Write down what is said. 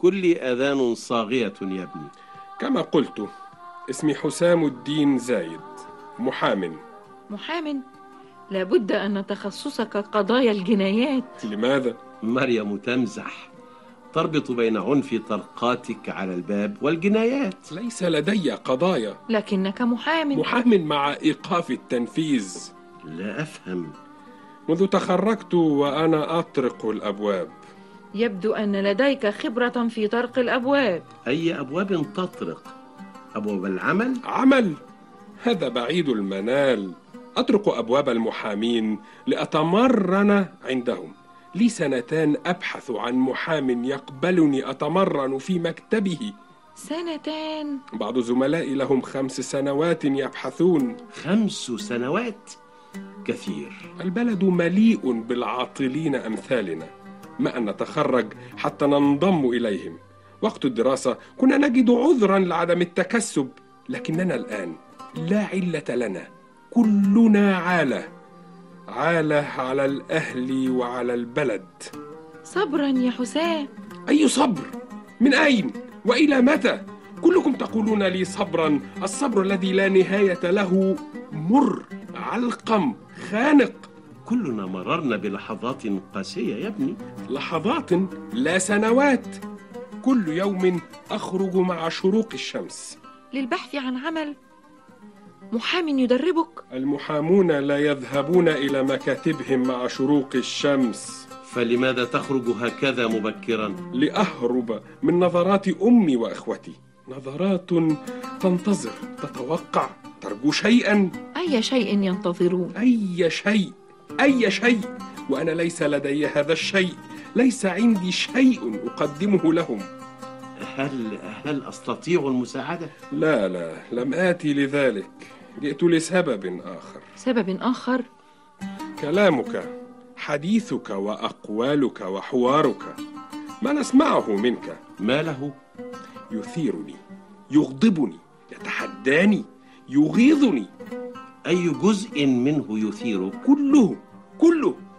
للكل آذان صاغية يا ابني. كما قلت، اسمي حسام الدين زايد، محام. محام؟ لابد أن تخصصك قضايا الجنايات. لماذا؟ مريم تمزح، تربط بين عنف طرقاتك على الباب والجنايات. ليس لدي قضايا. لكنك محام. محام مع إيقاف التنفيذ. لا أفهم. منذ تخرجت وأنا أطرق الأبواب. يبدو أن لديك خبرة في طرق الأبواب. أي أبواب تطرق؟ أبواب العمل؟ عمل؟ هذا بعيد المنال. أطرق أبواب المحامين لأتمرن عندهم. لي 2 أبحث عن محام يقبلني أتمرن في مكتبه. 2؟ بعض زملائي لهم 5 سنوات يبحثون. 5 سنوات؟ كثير. البلد مليء بالعاطلين أمثالنا، ما أن نتخرج حتى ننضم إليهم. وقت الدراسة كنا نجد عذرا لعدم التكسب، لكننا الآن لا علة لنا، كلنا عالة على الأهل وعلى البلد. صبرا يا حسام. أي صبر؟ من أين؟ وإلى متى؟ كلكم تقولون لي صبرا. الصبر الذي لا نهاية له مر، علقم، خانق. كلنا مررنا بلحظات قاسية يا ابني. لحظات لا سنوات. كل يوم أخرج مع شروق الشمس للبحث عن عمل. محام يدربك؟ المحامون لا يذهبون إلى مكاتبهم مع شروق الشمس. فلماذا تخرج هكذا مبكرا؟ لأهرب من نظرات أمي وأخوتي. نظرات تنتظر، تتوقع، ترجو شيئا. أي شيء ينتظرون؟ أي شيء، وأنا ليس لدي هذا الشيء. ليس عندي شيء أقدمه لهم. هل أستطيع المساعدة؟ لا، لم آتي لذلك. جئت لسبب آخر. سبب آخر؟ كلامك، حديثك وأقوالك وحوارك، ما نسمعه منك. ما له؟ يثيرني، يغضبني، يتحداني، يغيظني. أي جزء منه يثيرك؟ كله.